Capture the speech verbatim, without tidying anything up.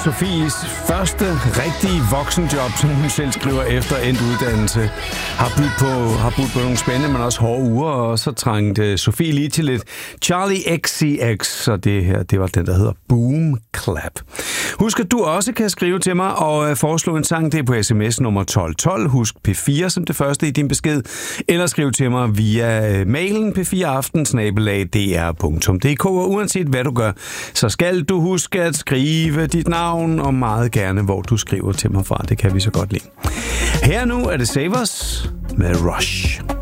Sofies første rigtige voksenjob, som hun selv skriver efter endt uddannelse, har budt på, har budt på nogle spændende, men også hårde uger, og så trængte Sofie lige til lidt Charlie X C X, så det her, det var den, der hedder Boom Clap. Husk, at du også kan skrive til mig og foreslå en sang, det er på sms nummer tolv tolv. Husk P fire som det første i din besked, eller skriv til mig via mailen p fire aften snabel-a d r punktum d k, og uanset hvad du gør, så skal du huske at skrive dit navn, og meget gerne, hvor du skriver til mig fra. Det kan vi så godt lide. Her nu er det Savers med Rush.